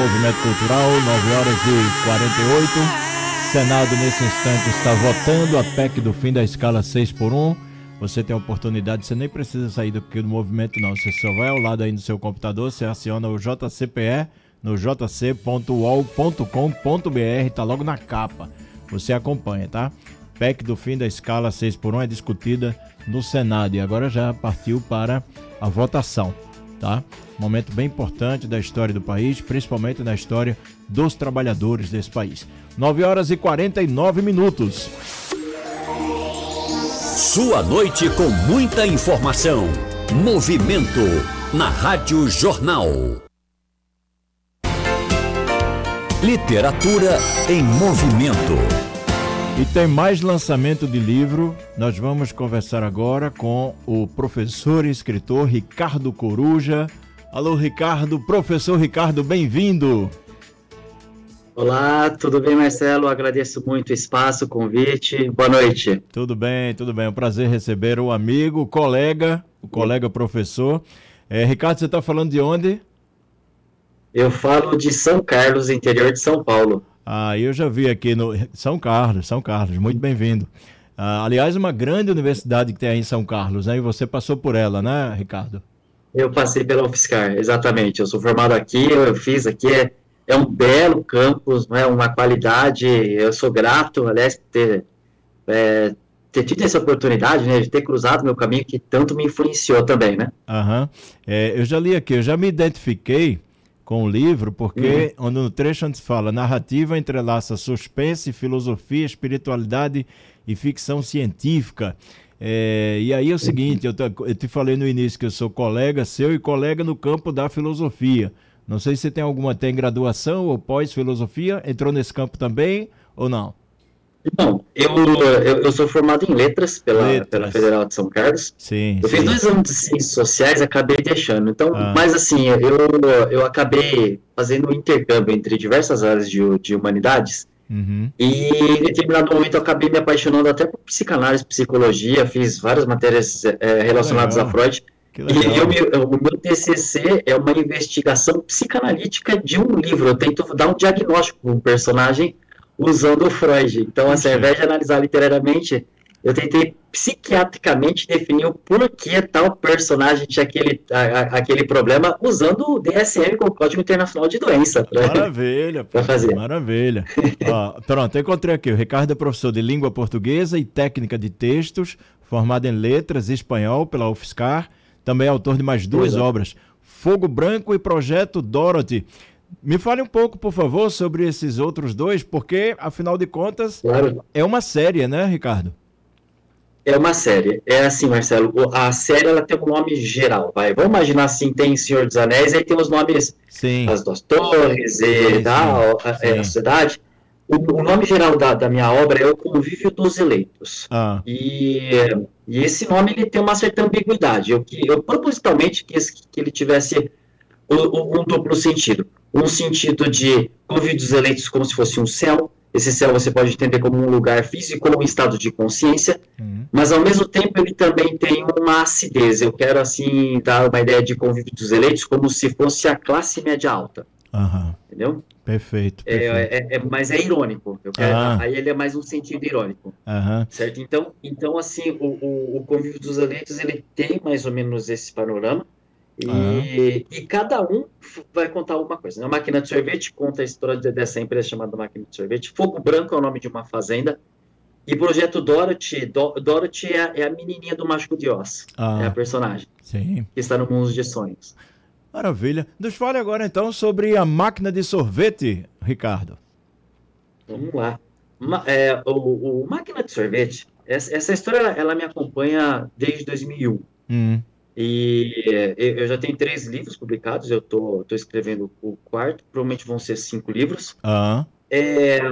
Movimento Cultural, 9h48. Senado, nesse instante, está votando a PEC do fim da escala 6x1. Você tem a oportunidade, você nem precisa sair do movimento, não. Você só vai ao lado aí no seu computador, você aciona o JCPE no jc.uol.com.br, tá logo na capa. Você acompanha, tá? PEC do fim da escala 6x1 é discutida no Senado e agora já partiu para a votação, tá? Momento bem importante da história do país, principalmente na história dos trabalhadores desse país. 9h49. Sua noite com muita informação. Movimento na Rádio Jornal. Literatura em movimento. E tem mais lançamento de livro. Nós vamos conversar agora com o professor e escritor Ricardo Coruja. Alô, Ricardo. Professor Ricardo, bem-vindo. Olá, tudo bem, Marcelo? Agradeço muito o espaço, o convite. Boa noite. Tudo bem, tudo bem. É um prazer receber o amigo, o colega professor. Ricardo, você está falando de onde? Eu falo de São Carlos, interior de São Paulo. Eu já vi aqui no São Carlos, muito bem-vindo. Aliás, uma grande universidade que tem aí em São Carlos, né? E você passou por ela, né, Ricardo? Eu passei pela UFSCar, exatamente. Eu sou formado aqui, eu fiz aqui, é um belo campus, não é? Uma qualidade, eu sou grato, aliás, ter tido essa oportunidade, né, de ter cruzado meu caminho, que tanto me influenciou também, né? Eu já li aqui, eu já me identifiquei com o livro, porque no trecho onde se fala narrativa entrelaça suspense, filosofia, espiritualidade e ficção científica. E aí é o seguinte, eu te falei no início que eu sou colega seu e colega no campo da filosofia. Não sei se tem graduação ou pós-filosofia, entrou nesse campo também ou não? Não, eu sou formado em letras pela Federal de São Carlos. Sim, eu fiz 2 anos de ciências sociais, acabei deixando. Então, mas assim, eu acabei fazendo um intercâmbio entre diversas áreas de humanidades. E em determinado momento eu acabei me apaixonando até por psicanálise, psicologia, fiz várias matérias relacionadas a Freud. E o meu TCC é uma investigação psicanalítica de um livro. Eu tento dar um diagnóstico para um personagem usando o Freud. Então, assim, ao invés de analisar literariamente, eu tentei psiquiatricamente definir o porquê tal personagem tinha aquele problema usando o DSM, como Código Internacional de Doença. Maravilha, para fazer. Maravilha. Pronto, eu encontrei aqui. O Ricardo é professor de língua portuguesa e técnica de textos, formado em letras e espanhol pela UFSCar, também é autor de mais 2 obras, Fogo Branco e Projeto Dorothy. Me fale um pouco, por favor, sobre esses outros 2, porque, afinal de contas, é uma série, né, Ricardo? É uma série. É assim, Marcelo, a série ela tem um nome geral, vai. Vamos imaginar assim, tem Senhor dos Anéis, aí tem os nomes, As Duas Torres e tal, a cidade. O nome geral da minha obra é O Convívio dos Eleitos. E esse nome ele tem uma certa ambiguidade. Eu propositalmente quis que ele tivesse um duplo sentido. Um sentido de convívio dos eleitos como se fosse um céu. Esse céu você pode entender como um lugar físico ou um estado de consciência, mas ao mesmo tempo ele também tem uma acidez. Eu quero assim dar uma ideia de convívio dos eleitos como se fosse a classe média alta. Entendeu? Perfeito. Mas é irônico. Aí ele é mais um sentido irônico. Certo? Então assim, o convívio dos eleitos ele tem mais ou menos esse panorama. E cada um vai contar alguma coisa. A Máquina de Sorvete conta a história dessa empresa chamada Máquina de Sorvete. Fogo Branco é o nome de uma fazenda. E Projeto Dorothy, Dorothy é a menininha do Mágico de Oz. É a personagem. Sim. Que está no mundo de sonhos. Maravilha. Nos fale agora então sobre a Máquina de Sorvete, Ricardo. Vamos lá. O Máquina de Sorvete, essa história ela me acompanha desde 2001. E eu já tenho 3 livros publicados, eu tô escrevendo o 4º, provavelmente vão ser 5 livros.